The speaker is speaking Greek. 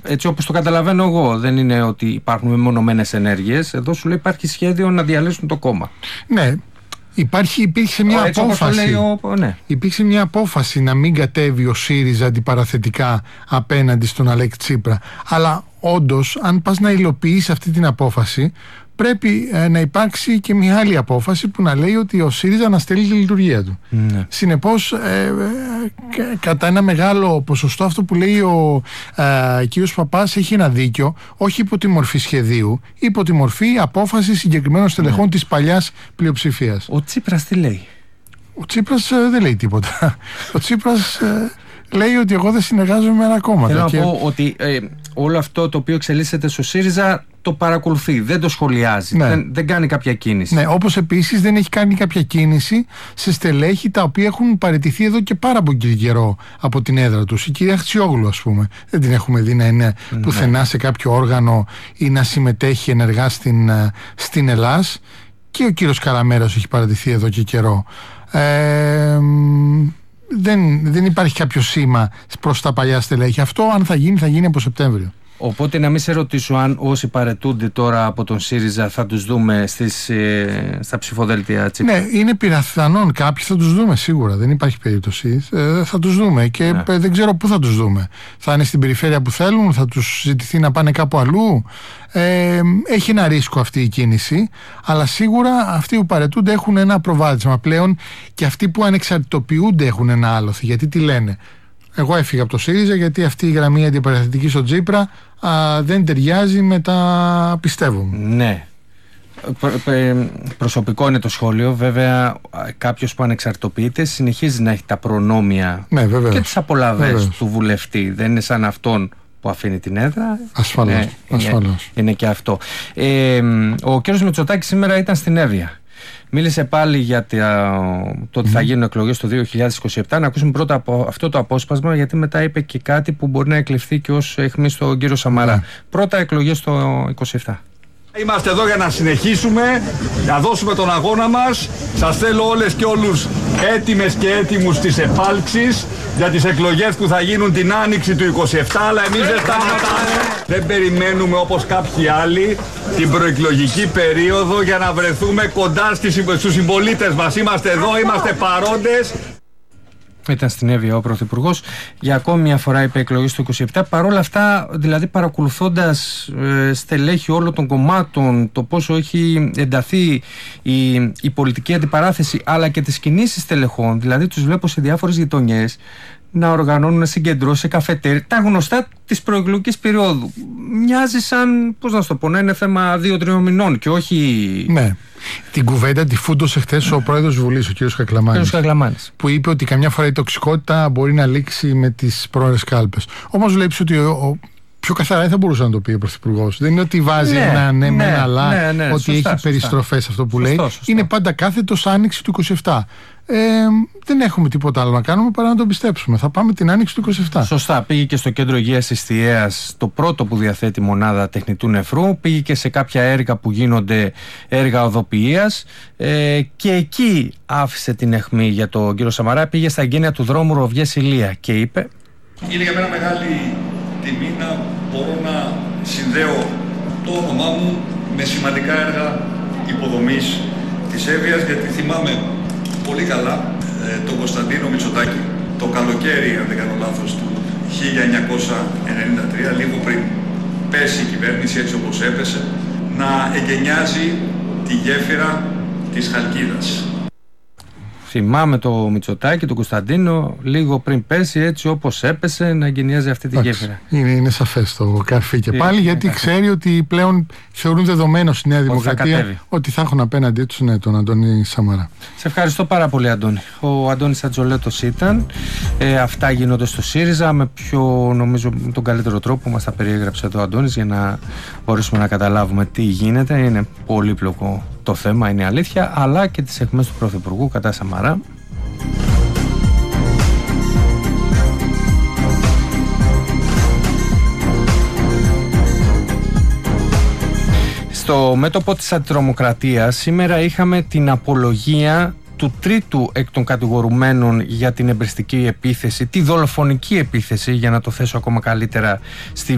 έτσι όπως το καταλαβαίνω εγώ, δεν είναι ότι υπάρχουν μεμονωμένες ενέργειες. Εδώ σου λέει υπάρχει σχέδιο να διαλύσουν το κόμμα. Ναι. Υπήρξε μια απόφαση. Ναι. Υπήρξε μια απόφαση να μην κατέβει ο ΣΥΡΙΖΑ αντιπαραθετικά απέναντι στον Αλέξη Τσίπρα. Αλλά όντως, αν πας να υλοποιείς αυτή την απόφαση, πρέπει να υπάρξει και μια άλλη απόφαση που να λέει ότι ο ΣΥΡΙΖΑ αναστέλει τη λειτουργία του. Ναι. Συνεπώς, κατά ένα μεγάλο ποσοστό, αυτό που λέει ο κύριος Παπάς έχει ένα δίκιο, όχι υπό τη μορφή σχεδίου, υπό τη μορφή απόφαση συγκεκριμένων στελεχών της παλιάς πλειοψηφίας. Ο Τσίπρας τι λέει? Ο Τσίπρας δεν λέει τίποτα. Ο Τσίπρας λέει ότι εγώ δεν συνεργάζομαι με ένα κόμμα. Θέλω να πω ότι όλο αυτό το οποίο εξελίσσεται στο ΣΥΡΙΖΑ το παρακολουθεί, δεν το σχολιάζει, ναι. δεν κάνει κάποια κίνηση. Ναι, όπως επίσης δεν έχει κάνει κάποια κίνηση σε στελέχη τα οποία έχουν παραιτηθεί εδώ και πάρα πολύ καιρό από την έδρα τους. Η κυρία Χτσιόγλου, ας πούμε, δεν την έχουμε δει να είναι πουθενά σε κάποιο όργανο ή να συμμετέχει ενεργά στην Ελλάς, και ο κύριος Καραμέρας έχει παραιτηθεί εδώ και καιρό. Δεν υπάρχει κάποιο σήμα προς τα παλιά στελέχη. Αυτό, αν θα γίνει από Σεπτέμβριο. Οπότε να μην σε ρωτήσω αν όσοι παρετούνται τώρα από τον ΣΥΡΙΖΑ θα τους δούμε στα ψηφοδέλτια Τσίπρα. Ναι, είναι πιθανόν, κάποιοι θα τους δούμε σίγουρα, δεν υπάρχει περίπτωση. Θα τους δούμε και δεν ξέρω πού θα τους δούμε. Θα είναι στην περιφέρεια που θέλουν, θα τους ζητηθεί να πάνε κάπου αλλού. Έχει ένα ρίσκο αυτή η κίνηση, αλλά σίγουρα αυτοί που παρετούνται έχουν ένα προβάδισμα πλέον, και αυτοί που ανεξαρτητοποιούνται έχουν ένα άλοθη. Γιατί τι λένε? Εγώ έφυγα από το ΣΥΡΙΖΑ γιατί αυτή η γραμμή αντιπαραθετική στο Τσίπρα δεν ταιριάζει με τα πιστεύω μου. Ναι. Προσωπικό είναι το σχόλιο. Βέβαια, κάποιος που ανεξαρτητοποιείται συνεχίζει να έχει τα προνόμια, ναι, και τις απολαβές του βουλευτή. Δεν είναι σαν αυτόν που αφήνει την έδρα. Ασφαλώς. Είναι και αυτό. Ο κ. Μητσοτάκης σήμερα ήταν στην Εύβοια. Μίλησε πάλι για το ότι θα γίνουν εκλογές το 2027. Να ακούσουμε πρώτα από αυτό το απόσπασμα, γιατί μετά είπε και κάτι που μπορεί να εκλειφθεί και ως αιχμή στον κύριο Σαμαρά. Πρώτα εκλογές το 2027. Είμαστε εδώ για να συνεχίσουμε, να δώσουμε τον αγώνα μας. Σας θέλω όλες και όλους έτοιμες και έτοιμους στις επάλξεις για τις εκλογές που θα γίνουν την άνοιξη του 27, αλλά εμείς δεν σταματάμε. Δεν περιμένουμε όπως κάποιοι άλλοι την προεκλογική περίοδο για να βρεθούμε κοντά στους συμπολίτες μας. Είμαστε εδώ, είμαστε παρόντες. Ήταν στην Εύβοια ο Πρωθυπουργός. Για ακόμη μια φορά είπε εκλογές του 27. Παρ' όλα αυτά, δηλαδή παρακολουθώντας στελέχη όλων των κομμάτων, το πόσο έχει ενταθεί η πολιτική αντιπαράθεση, αλλά και τις κινήσεις στελεχών, δηλαδή τους βλέπω σε διάφορες γειτονιές να οργανώνουν συγκεντρώσεις σε καφετέρια, τα γνωστά της προεκλογικής περίοδου. Μοιάζει σαν, πώς να σου το πω, να είναι θέμα 2-3 μηνών και όχι. Ναι. Την κουβέντα τη φούντωσε χθες ο πρόεδρος της Βουλής, ο κ. Κακλαμάνης, που είπε ότι καμιά φορά η τοξικότητα μπορεί να λήξει με τις πρόορες κάλπες. Όμως βλέπει ότι πιο καθαρά δεν θα μπορούσε να το πει ο Πρωθυπουργός. Δεν είναι ότι βάζει ένα ναι με ένα αλλά, ότι σωστά, έχει περιστροφές αυτό που λέει. Σωστά. Είναι πάντα κάθετος άνοιξη του 27. Δεν έχουμε τίποτα άλλο να κάνουμε παρά να το πιστέψουμε. Θα πάμε την άνοιξη του 27. Σωστά. Πήγε και στο κέντρο υγείας της Θιέας, το πρώτο που διαθέτει μονάδα τεχνητού νεφρού. Πήγε και σε κάποια έργα που γίνονται έργα οδοποιίας. Και εκεί άφησε την αιχμή για τον κύριο Σαμαρά. Πήγε στα εγγένεια του δρόμου Ροβιές Ηλία και είπε: είναι για μένα μεγάλη τιμή να μπορώ να συνδέω το όνομά μου με σημαντικά έργα υποδομής της Εύβοιας, γιατί θυμάμαι πολύ καλά τον Κωνσταντίνο Μητσοτάκη το καλοκαίρι, αν δεν κάνω λάθος, του 1993, λίγο πριν πέσει η κυβέρνηση έτσι όπως έπεσε, να εγκαινιάζει τη γέφυρα της Χαλκίδας. Θυμάμαι το Μητσοτάκη, τον Κωνσταντίνο, λίγο πριν πέσει, έτσι όπως έπεσε, να εγκαινιάζει αυτή τη γέφυρα. Είναι σαφές το καρφί και πάλι, γιατί ξέρει ότι πλέον θεωρούν δεδομένο στη Νέα Δημοκρατία ότι θα έχουν απέναντί τους τον Αντώνη Σαμαρά. Σε ευχαριστώ πάρα πολύ, Αντώνη. Ο Αντώνης Ατζολέτος ήταν. Αυτά γίνονται στο ΣΥΡΙΖΑ με νομίζω τον καλύτερο τρόπο που μας τα περιέγραψε εδώ ο Αντώνης, για να μπορέσουμε να καταλάβουμε τι γίνεται. Είναι πολύπλοκο το θέμα, είναι αλήθεια, αλλά και τις αιχμές του Πρωθυπουργού κατά Σαμαρά. Στο μέτωπο της αντιτρομοκρατίας σήμερα είχαμε την απολογία του τρίτου εκ των κατηγορουμένων για την εμπριστική επίθεση, τη δολοφονική επίθεση, για να το θέσω ακόμα καλύτερα, στη